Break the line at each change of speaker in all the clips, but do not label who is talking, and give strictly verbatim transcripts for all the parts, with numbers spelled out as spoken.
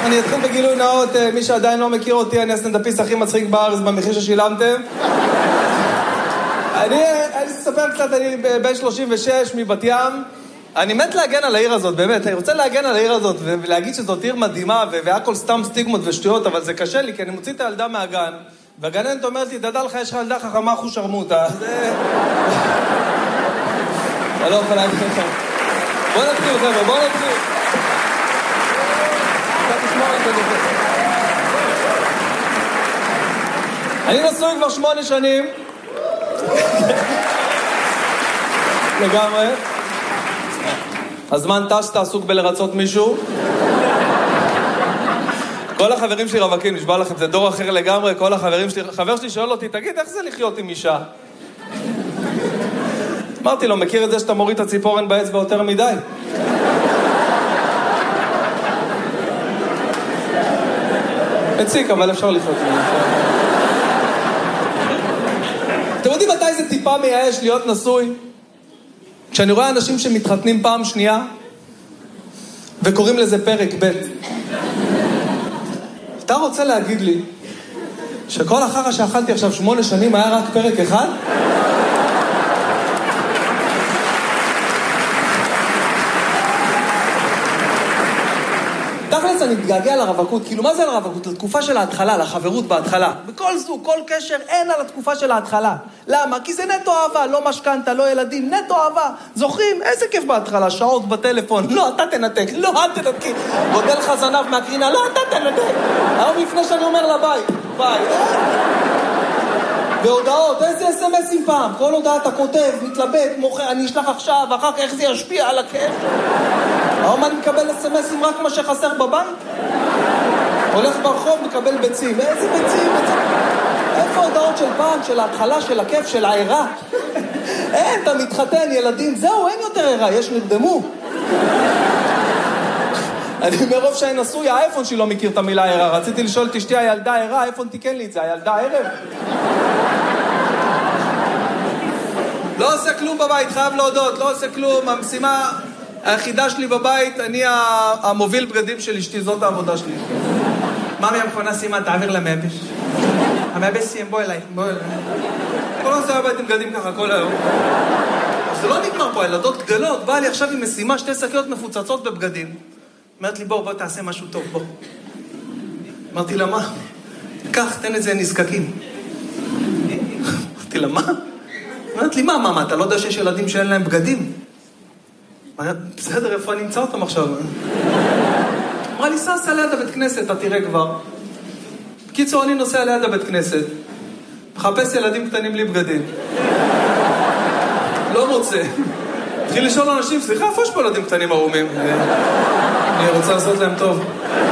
אני אתחיל בגילוי נאות, מי שעדיין לא מכיר אותי, אני הסטנדאפיסט הכי מצחיק בארץ במחיר ששילמתם. אני אספר קצת, אני בן שלושים ושש מבת ים. אני מת להגן על העיר הזאת, באמת. אני רוצה להגן על העיר הזאת ולהגיד שזאת עיר מדהימה והכל סתם סטיגמות ושטויות, אבל זה קשה לי, כי אני מוציא את הילדה מהגן, והגננת אומרת לי, תדע לך, יש לך ילדה חכמה אחוז שרמוטה. זה... אני לא יכול להגיד לך. בוא נתחיל, חבר'ה, בוא נתחיל. אני נשוי כבר שמונה שנים. לגמרי. הזמן טס, תעסוק בלרצות מישהו. כל החברים שלי רווקים, נשבע לכם, זה דור אחר לגמרי, כל החברים שלי, חבר שלי שואל אותי, תגיד, איך זה לחיות עם אישה? אמרתי לו, מכיר את זה שאתה מוריד את הציפורן באצבע יותר מדי? מציק, אבל אפשר לחיות עם זה. אתם יודעים מתי זה טיפה מייאש להיות נשוי? כשאני רואה אנשים שמתחתנים פעם שנייה, וקוראים לזה פרק ב'. אתה רוצה להגיד לי, שכל החרא שאכלתי עכשיו שמונה שנים היה רק פרק אחד? תכלס אני מתגעגע לרווקות, כאילו מה זה לרווקות? לתקופה של ההתחלה, לחברות בהתחלה. בכל זוג, כל קשר, אין על התקופה של ההתחלה. למה? כי זה נטו אהבה, לא משכנתה, לא ילדים, נטו אהבה. זוכרים? איזה כיף בהתחלה, שעות בטלפון. לא, אתה תנתק, לא, את תנתקי. גודל לך זנב מהקרינה, לא, אתה תנתק. היום לפני שאני אומר לה ביי, ביי. והודעות, איזה אס-אמסים פעם? כל הודעה אתה כותב, מתלבט, מוכר, אני אשלח עכשיו, אחר כך איך זה ישפיע על הקשר? היום אני מקבל אס-אמסים רק מה שחסר בבנק? הולך ברחוב, מקבל ביצים. איזה ביצים? איפה הודעות של פעם, של ההתחלה, של הכיף, של העירה? אין, אתה מתחתן, ילדים, זהו, אין יותר עירה, יש נרדמו. אני מרוב שאני נשוי, האייפון שלי לא מכיר את המילה עירה. רציתי לשאול את אשתי, הילדה עירה, האייפון תיקן לי את זה, הילדה ערב. לא עושה כלום בבית, חייב להודות, לא עושה כלום. המשימה היחידה שלי בבית, אני המוביל בגדים של אשתי, זאת העבודה שלי. מאמי המכונה שימה, תעביר למייבש. המייבש סיים, בוא אליי, בוא אליי. כל נושא הבית עם בגדים ככה כל היום. זה לא נגמר פה, הילדות גדלות, באה לי עכשיו עם משימה, שתי שקיות מפוצצות בבגדים. אמרת לי, בוא, בוא תעשה משהו טוב, בוא. אמרתי לה, מה? קח, תן את זה נזקקים. אמרתי לה, מה? אמרת לי, מה, מה, אתה לא יודע שיש ילדים שאין להם בגדים? בסדר, איפה אני אמצא אותם עכשיו? אמרה לי, סע ליד הבית כנסת, אתה תראה כבר. בקיצור, אני נוסע ליד הבית כנסת, מחפש ילדים קטנים בלי בגדים. לא מוצא. התחיל לשאול אנשים, סליחה, איפה יש פה ילדים קטנים ערומים? אני רוצה לעשות להם טוב.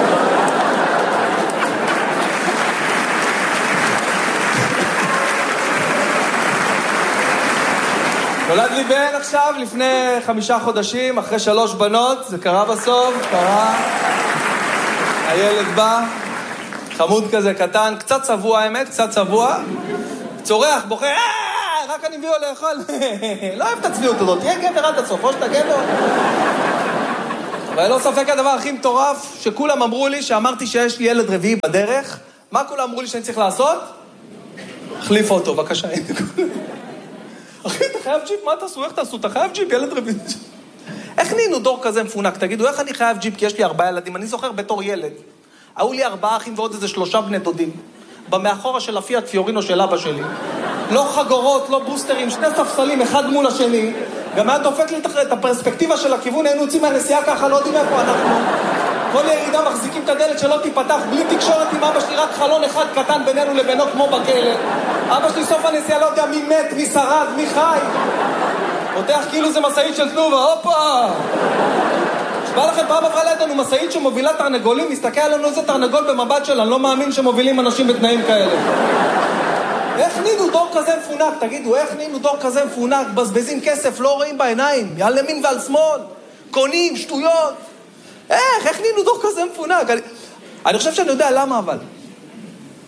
נולד לי בן עכשיו, לפני חמישה חודשים, אחרי שלוש בנות, זה קרה בסוף, קרה. הילד בא, חמוד כזה קטן, קצת צבוע האמת, קצת צבוע, צורח, בוכה, רק אני מביא לו לאכול. לא אוהב את הצביעות הזאת, תהיה גבר עד הסוף, או שאתה גבר. אבל לא ספק הדבר הכי מטורף, שכולם אמרו לי, שאמרתי שיש לי ילד רביעי בדרך, מה כולם אמרו לי שאני צריך לעשות? החליף אותו, בבקשה. אחי, אתה חייב ג'יפ, מה תעשו? איך תעשו? אתה חייב ג'יפ, ילד רביעי. איך נהיינו דור כזה מפונק? תגידו, איך אני חייב ג'יפ? כי יש לי ארבעה ילדים. אני זוכר בתור ילד. היו לי ארבעה אחים ועוד איזה שלושה בני דודים. במאחורה של הפיאט פיורינו של אבא שלי. לא חגורות, לא בוסטרים, שני ספסלים, אחד מול השני. גם היה דופק לי את הפרספקטיבה של הכיוון, היינו יוצאים מהנסיעה ככה, לא יודעים איפה אנחנו. כל ירידה מחזיקים את הדלת שלא תיפתח, בלי תקשורת עם אבא שלי, רק חלון אחד קטן בינינו לבינו כמו בכלא. אבא שלי סוף הנסיעה לא יודע מי מת, מי שרד, מי חי. פותח כאילו זה מסעית של תנובה, הופה! שבא לכם פעם עברה לידנו מסעית שמובילה תרנגולים, מסתכל עלינו איזה תרנגול במבט שלה, אני לא מאמין שמובילים אנשים בתנאים כאלה. איך נהיינו דור כזה מפונק? תגידו, איך נהיינו דור כזה מפונק? בזבזים כסף, לא רואים בעיניים, על ימין ועל שמאל, קונים, שטויות. איך, איך נהיינו דור כזה מפונק? אני, אני חושב שאני יודע למה אבל.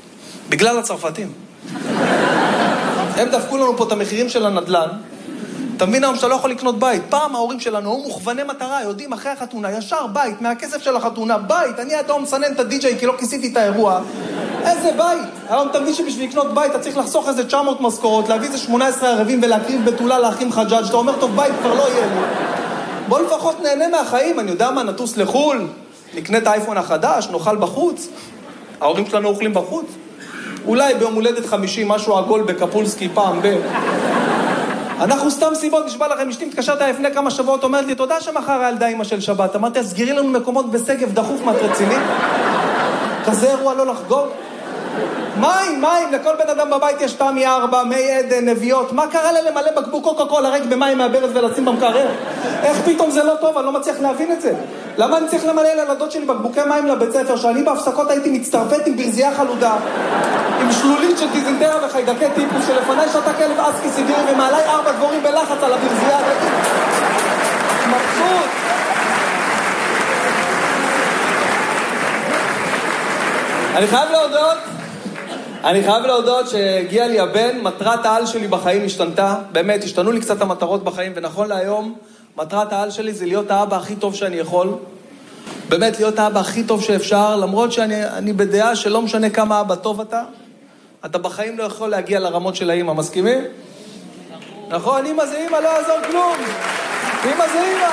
בגלל הצרפתים. הם דפקו לנו פה את המחירים של הנדל"ן, אתה מבין היום שאתה לא יכול לקנות בית. פעם ההורים שלנו היו מוכווני מטרה, יודעים אחרי החתונה, ישר בית, מהכסף של החתונה, בית. אני עד היום מסנן את הדי-ג'יי כי לא כיסיתי את האירוע. איזה בית? היום אתה מבין שבשביל לקנות בית אתה צריך לחסוך איזה תשע מאות משכורות, להביא איזה שמונה עשרה ערבים ולהקריב בתולה לאחים חג'אג'. אתה אומר, טוב, בית כבר לא יהיה לי. בוא לפחות נהנה מהחיים, אני יודע מה, נטוס לחול, נקנה את האייפון החדש, נאכל בחוץ. ההורים שלנו אוכלים בחוץ. אולי ביום הולדת חמישים, משהו עגול בקפולסקי פעם ב... אנחנו סתם סיבות, נשבע לכם, אשתי מתקשרת לפני כמה שבועות, אומרת לי, תודה שמחר הילדה אמא של שבת. אמרתי, סגירי לנו מקומות בסגב דחוף מהרציני. כזה אירוע לא לחגוג. מים, מים, לכל בן אדם בבית יש תמי ארבע, מי עדן, נביאות. מה קרה לה למלא בקבוק קוקה קולה ריק במים מהברז ולשים במקרר? איך פתאום זה לא טוב? אני לא מצליח להבין את זה. למה אני צריך למלא לילדות שלי בקבוקי מים לבית ספר, שאני בהפסקות הייתי מצטרפת עם ברזייה חלודה, עם שלולית של דיזנטרה וחיידקי טיפוס, שלפניי שתה כלב אסקי סיבירי ומעליי ארבע דבורים בלחץ על הברזייה. מבסוט. אני חייב להודות, אני חייב להודות שהגיע לי הבן, מטרת העל שלי בחיים השתנתה, באמת, השתנו לי קצת המטרות בחיים, ונכון להיום, מטרת העל שלי זה להיות האבא הכי טוב שאני יכול, באמת להיות האבא הכי טוב שאפשר, למרות שאני אני בדעה שלא משנה כמה אבא טוב אתה, אתה בחיים לא יכול להגיע לרמות של האמא, מסכימים? נכון, אמא זה אמא, לא יעזור כלום, אמא זה אמא.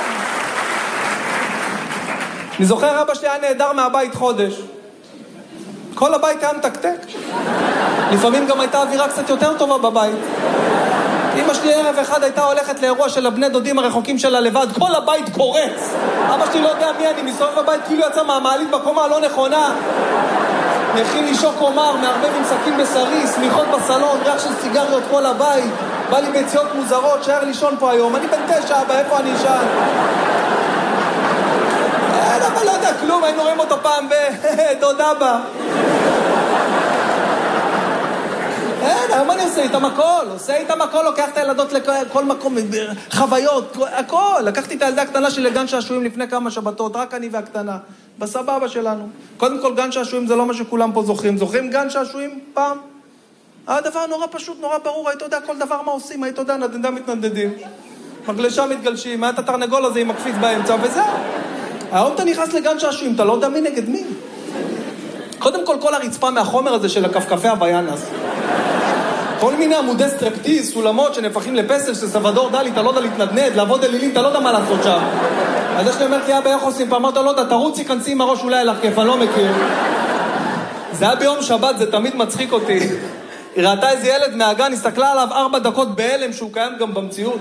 אני זוכר, אבא שלי היה נהדר מהבית חודש, כל הבית היה מתקתק. לפעמים גם הייתה אווירה קצת יותר טובה בבית. אמא שלי ערב אחד הייתה הולכת לאירוע של הבני דודים הרחוקים שלה לבד, כל הבית קורץ. אבא שלי לא יודע מי אני, מסתובב בבית כאילו יצא מהמעלית בקומה הלא נכונה. מכין לי שוק אומר, מערבב עם סכין בשרי, סמיכות בסלון, ריח של סיגריות כל הבית. בא לי ביציות מוזרות, שער לישון פה היום. אני בן תשע, אבא, איפה אני אשן? אין, אבל לא יודע כלום, היינו רואים אותו פעם בדוד אבא. אין, היום אני עושה איתם הכל, עושה איתם הכל, לוקח את הילדות לכל מקום, חוויות, הכל. לקחתי את הילדה הקטנה שלי לגן שעשועים לפני כמה שבתות, רק אני והקטנה, בסבבה שלנו. קודם כל, גן שעשועים זה לא מה שכולם פה זוכרים. זוכרים גן שעשועים פעם? הדבר נורא פשוט, נורא ברור, היית יודע כל דבר מה עושים, היית יודע, נדנדה מתנדדים, מגלשה מתגלשים, היה את התרנגול הזה עם הקפיץ באמצע, וזהו. היום אתה נכנס לגן שעשועים, אתה לא יודע מי נגד מי. קודם כל, כל הרצפה מהחומר הזה של הכפכפי הוויאנס. כל מיני עמודי סטרפטיז, סולמות שנפחים לפסל, שסבדור דלי, אתה לא יודע להתנדנד, לעבוד אלילים, אתה לא יודע מה לעשות שם. אז יש לי אומרת לי, אבא, איך עושים? פעם אמרת, לא יודע, תרוצי, כנסי עם הראש אולי אליך כיף, אני לא מכיר. זה היה ביום שבת, זה תמיד מצחיק אותי. היא ראתה איזה ילד מהגן, הסתכלה עליו ארבע דקות בהלם, שהוא קיים גם במציאות.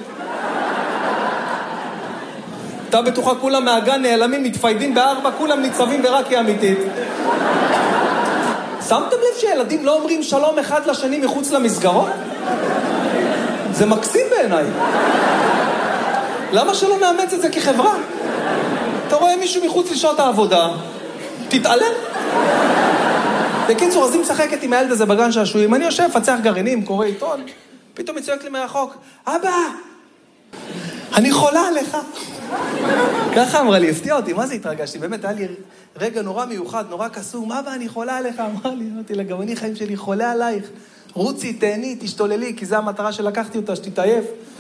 אתה בטוחה, כולם מהגן נעלמים, מתפיידים בארבע, כולם ניצבים ורק היא אמיתית. שמתם לב שילדים לא אומרים שלום אחד לשני מחוץ למסגרות? זה מקסים בעיניי. למה שלא נאמץ את זה כחברה? אתה רואה מישהו מחוץ לשעות העבודה, תתעלם. בקיצור, אז היא משחקת עם הילד הזה בגן שעשועים, אני יושב, פצח גרעינים, קורא עיתון, פתאום מצויק לי מרחוק, אבא, אני חולה עליך. ככה אמרה לי, הפתיע אותי, מה זה התרגשתי? באמת, היה לי רגע נורא מיוחד, נורא קסום, אבא, אני חולה עליך. אמרה לי, אמרתי לה, גם אני חיים שלי חולה עלייך. רוצי, תהני, תשתוללי, כי זו המטרה שלקחתי אותה, שתתעייף.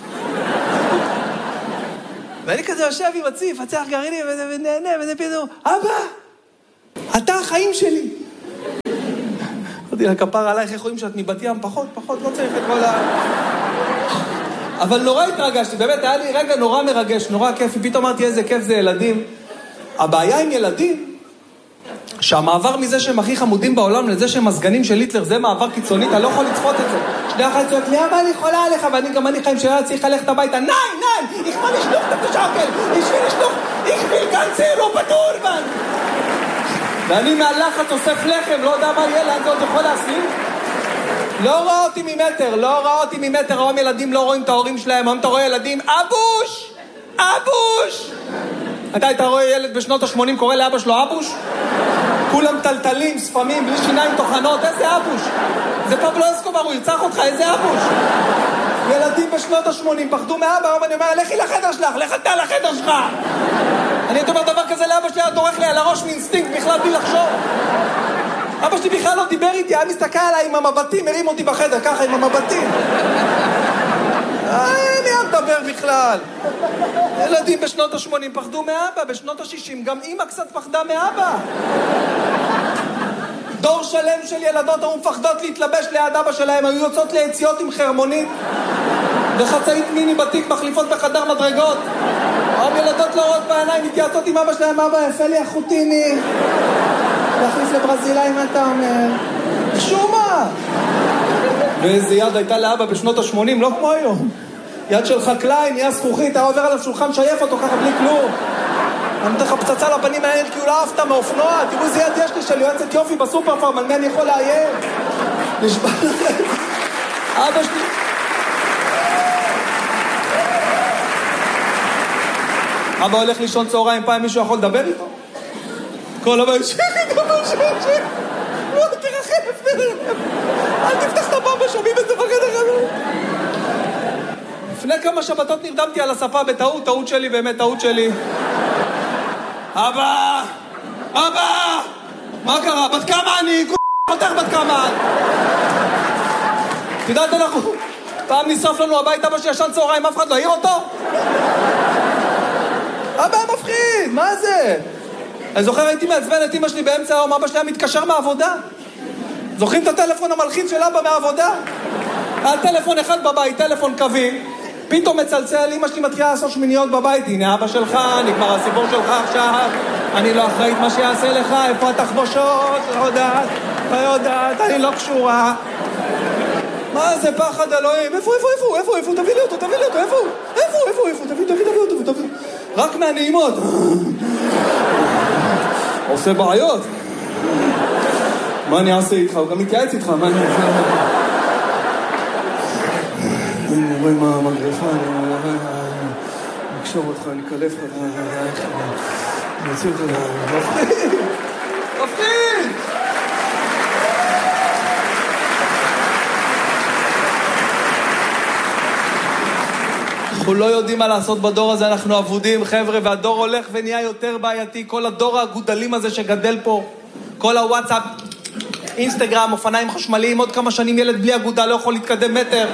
ואני כזה יושב עם הציף, פצח גרעינים, ונהנה, וזה פתאום, אבא, אתה החיים שלי. אמרתי לה, כפר עלייך, איך רואים שאת מבת ים? פחות, פחות, לא צריך את כל ה... אבל נורא התרגשתי, באמת היה לי רגע נורא מרגש, נורא כיפי, פתאום אמרתי איזה כיף זה ילדים. הבעיה עם ילדים, שהמעבר מזה שהם הכי חמודים בעולם לזה שהם הסגנים של היטלר, זה מעבר קיצוני, אתה לא יכול לצפות את זה. שני אחת צועק לי, אבא, אני חולה עליך, ואני גם אני חיים שהיה צריך ללכת הביתה, ניי, ניי, איך מה לשלוח את התשעקל, בשביל לשלוח, איך בלגנצר, לא פתור, בן. ואני מהלחץ אוסף לחם, לא יודע מה יהיה, לאן זה עוד יכול להסלים. לא ראה אותי ממטר, לא ראה אותי ממטר, היום ילדים לא רואים את ההורים שלהם, היום אתה רואה ילדים, אבוש! אבוש! אתה היית רואה ילד בשנות ה-שמונים קורא לאבא שלו אבוש? כולם טלטלים, ספמים, בלי שיניים תוכנות, איזה אבוש? זה פבלו אסקובר, הוא ירצח אותך, איזה אבוש? ילדים בשנות ה-שמונים פחדו מאבא, היום אני אומר, לכי לחדר שלך, לך אתה לחדר שלך! אני אומר דבר כזה לאבא שלי, היה דורך לי על הראש מאינסטינקט בכלל בלי לחשוב. אבא שלי בכלל לא דיבר איתי, היה מסתכל עליי עם המבטים, הרים אותי בחדר, ככה עם המבטים. אני אתה מדבר בכלל? ילדים בשנות ה-שמונים פחדו מאבא, בשנות ה-שישים גם אמא קצת פחדה מאבא. דור שלם של ילדות היו מפחדות להתלבש ליד אבא שלהם, היו יוצאות ליציאות עם חרמונית וחצאית מיני בתיק מחליפות בחדר מדרגות. עוד ילדות לא רואות בעיניים, מתייעצות עם אבא שלהם, אבא יפה לי החוטיני, להחליף לברזילאי, מה אתה אומר? שומה! ואיזה יד הייתה לאבא בשנות ה-שמונים, לא כמו היום. יד של חקלאי, נהיה זכוכית, אתה עובר עליו שולחן שייף אותו ככה בלי כלום. אני נותן לך פצצה לפנים מהעיר כי הוא לא אהבת מאופנוע. תראו איזה יד יש לי של יועצת יופי בסופר פארם, על מי אני יכול לאיים? נשבע לכם. אבא שלי... אבא הולך לישון צהריים, פעם מישהו יכול לדבר איתו? כל אבא ישכח איתו משהו, לא, תרחף, אל תפתח את הבמבה, שומעים את זה בחדר חלום. לפני כמה שבתות נרדמתי על הספה בטעות, טעות שלי, באמת טעות שלי. אבא! אבא! מה קרה? בת כמה אני? חותך בת כמה? תדעת אנחנו... פעם נשרף לנו הבית, אבא שישן צהריים, אף אחד לא העיר אותו? אבא מפחיד, מה זה? אני זוכר, הייתי מעצבן את אמא שלי באמצע היום, אבא שלי היה מתקשר מהעבודה. זוכרים את הטלפון המלחיץ של אבא מהעבודה? היה טלפון אחד בבית, טלפון קווי, פתאום מצלצל, אמא שלי מתחילה לעשות שמיניות בבית, הנה אבא שלך, נגמר הסיפור שלך עכשיו, אני לא אחראית מה שיעשה לך, איפה התחבושות, לא יודעת, לא יודעת, אני לא קשורה. מה זה פחד אלוהים? איפה, איפה, איפה, איפה, איפה, תביא לי אותו, תביא לי אותו, איפה, איפה, איפה, איפה, תביא, תביא, תביא אותו, תביא. רק מהנעימות. עושה בעיות. מה אני אעשה איתך? הוא גם מתייעץ איתך, מה אני אעשה? אני רואה מה המגרפה, אני אקשור אותך, אני אקלף לך, אני אוציא אותך, מפחיד! מפחיד! אנחנו לא יודעים מה לעשות בדור הזה, אנחנו עבודים, חבר'ה, והדור הולך ונהיה יותר בעייתי, כל הדור הגודלים הזה שגדל פה, כל הוואטסאפ, אינסטגרם, אופניים חשמליים, עוד כמה שנים ילד בלי אגודה לא יכול להתקדם מטר.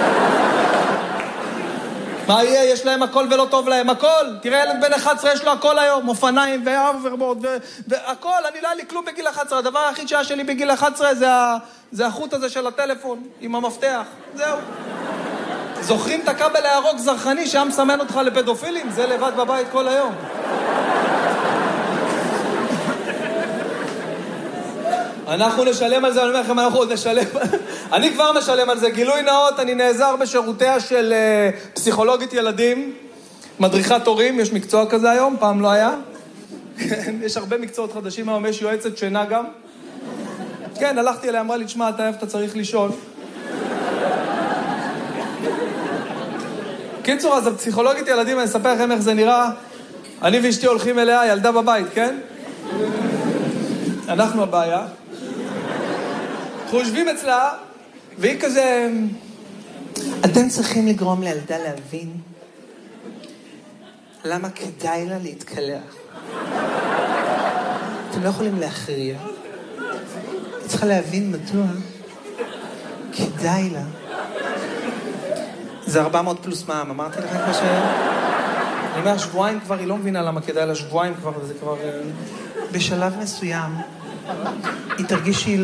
מה יהיה? יש להם הכל ולא טוב להם, הכל. תראה, ילד בן אחת עשרה יש לו הכל היום, אופניים ואוברבורד והכל. אני לא היה לי כלום בגיל אחת עשרה, הדבר היחיד שהיה שלי בגיל אחת עשרה זה, זה החוט הזה של הטלפון עם המפתח, זהו. זוכרים את הכבל הירוק זרחני שהיה מסמן אותך לפדופילים? זה לבד בבית כל היום. אנחנו נשלם על זה, אני אומר לכם, אנחנו עוד נשלם. אני כבר משלם על זה. גילוי נאות, אני נעזר בשירותיה של uh, פסיכולוגית ילדים, מדריכת הורים, יש מקצוע כזה היום, פעם לא היה. יש הרבה מקצועות חדשים היום, יש יועצת שינה גם. כן, הלכתי אליה, אמרה לי, תשמע, אתה אוהב, אתה צריך לישון. קיצור, אז הפסיכולוגית ילדים, אני אספר לכם איך זה נראה. אני ואשתי הולכים אליה, ילדה בבית, כן? אנחנו הבעיה. אנחנו יושבים אצלה, והיא כזה... אתם צריכים לגרום לילדה להבין למה כדאי לה להתקלח. אתם לא יכולים להכריע. היא צריכה להבין מדוע כדאי לה. זה ארבע מאות פלוס מע"מ, אמרתי לכם מה ש... אני אומר, שבועיים כבר, היא לא מבינה למה כדאי לה, שבועיים כבר, וזה כבר... בשלב מסוים, היא תרגיש שהיא לא...